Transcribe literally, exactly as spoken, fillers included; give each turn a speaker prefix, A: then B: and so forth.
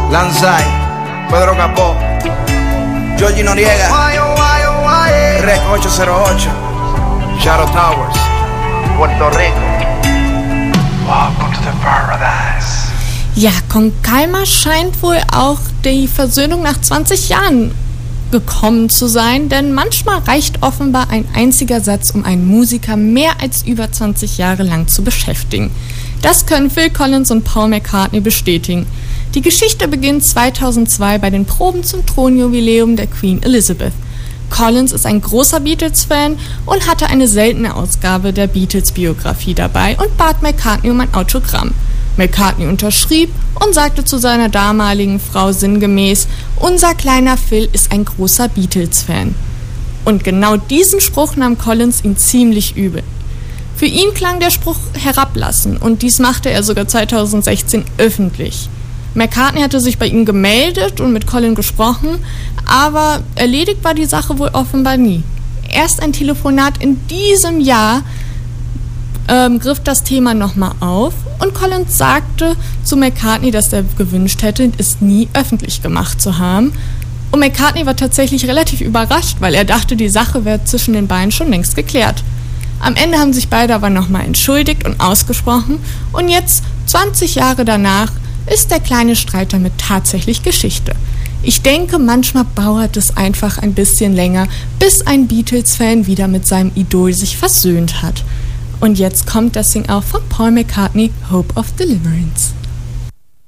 A: Lanzai, Pedro Capó, Georgie Noriega, Rec ocho cero ocho, Shadow Towers, Puerto Rico. Welcome to the paradise.
B: Ja, Con Calma scheint wohl auch die Versöhnung nach zwanzig Jahren gekommen zu sein, denn manchmal reicht offenbar ein einziger Satz, um einen Musiker mehr als über zwanzig Jahre lang zu beschäftigen. Das können Phil Collins und Paul McCartney bestätigen. Die Geschichte beginnt zweitausendzwei bei den Proben zum Thronjubiläum der Queen Elizabeth. Collins ist ein großer Beatles-Fan und hatte eine seltene Ausgabe der Beatles-Biografie dabei und bat McCartney um ein Autogramm. McCartney unterschrieb und sagte zu seiner damaligen Frau sinngemäß: "Unser kleiner Phil ist ein großer Beatles-Fan." Und genau diesen Spruch nahm Collins ihm ziemlich übel. Für ihn klang der Spruch herablassend und dies machte er sogar zweitausendsechzehn öffentlich. McCartney hatte sich bei ihm gemeldet und mit Colin gesprochen, aber erledigt war die Sache wohl offenbar nie. Erst ein Telefonat in diesem Jahr ähm, griff das Thema nochmal auf und Collins sagte zu McCartney, dass er gewünscht hätte, es nie öffentlich gemacht zu haben. Und McCartney war tatsächlich relativ überrascht, weil er dachte, die Sache wäre zwischen den beiden schon längst geklärt. Am Ende haben sich beide aber nochmal entschuldigt und ausgesprochen und jetzt, zwanzig Jahre danach, ist der kleine Streit damit tatsächlich Geschichte. Ich denke, manchmal dauert es einfach ein bisschen länger, bis ein Beatles-Fan wieder mit seinem Idol sich versöhnt hat. Und jetzt kommt das Ding auch von Paul McCartney, Hope of Deliverance.